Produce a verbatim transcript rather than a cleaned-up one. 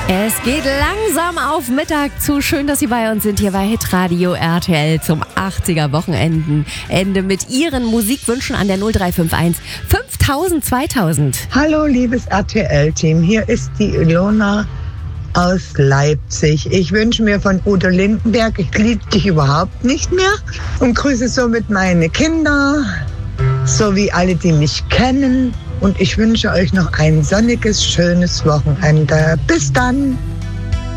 Es geht langsam auf Mittag zu. Schön, dass Sie bei uns sind hier bei Hitradio R T L zum achtziger-Wochenenden. Ende mit Ihren Musikwünschen an der null drei fünf eins fünftausend zweitausend. Hallo, liebes R T L-Team. Hier ist die Ilona aus Leipzig. Ich wünsche mir von Udo Lindenberg, ich liebe dich überhaupt nicht mehr, und grüße somit meine Kinder sowie alle, die mich kennen. Und ich wünsche euch noch ein sonniges, schönes Wochenende. Bis dann!